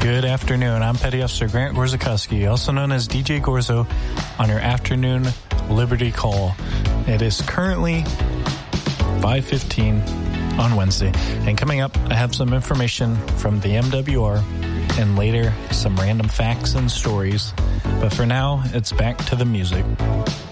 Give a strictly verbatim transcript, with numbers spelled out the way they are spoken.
Good afternoon. I'm Petty Officer Grant Gorzakowski, also known as D J Gorzo, on your afternoon Liberty Call. It is currently five fifteen on Wednesday. And coming up, I have some information from the M W R and later some random facts and stories. But for now, it's back to the music.